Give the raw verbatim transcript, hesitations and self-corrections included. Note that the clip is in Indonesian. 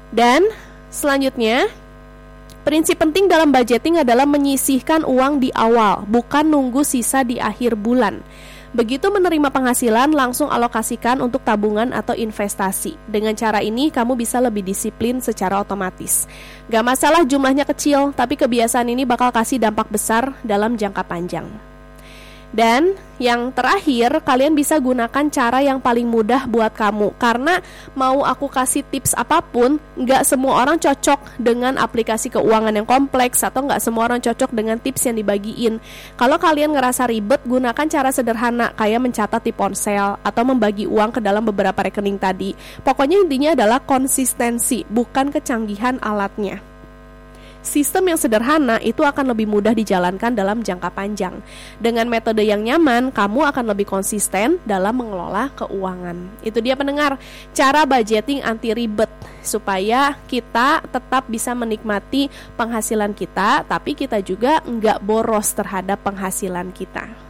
Dan selanjutnya, prinsip penting dalam budgeting adalah menyisihkan uang di awal, bukan nunggu sisa di akhir bulan. Begitu menerima penghasilan, langsung alokasikan untuk tabungan atau investasi. Dengan cara ini, kamu bisa lebih disiplin secara otomatis. Gak masalah jumlahnya kecil, tapi kebiasaan ini bakal kasih dampak besar dalam jangka panjang. Dan yang terakhir, kalian bisa gunakan cara yang paling mudah buat kamu. Karena mau aku kasih tips apapun, gak semua orang cocok dengan aplikasi keuangan yang kompleks, atau gak semua orang cocok dengan tips yang dibagiin. Kalau kalian ngerasa ribet, gunakan cara sederhana kayak mencatat di ponsel atau membagi uang ke dalam beberapa rekening tadi. Pokoknya intinya adalah konsistensi, bukan kecanggihan alatnya. Sistem yang sederhana itu akan lebih mudah dijalankan dalam jangka panjang. Dengan metode yang nyaman, kamu akan lebih konsisten dalam mengelola keuangan. Itu dia pendengar, cara budgeting anti ribet, supaya kita tetap bisa menikmati penghasilan kita, tapi kita juga nggak boros terhadap penghasilan kita.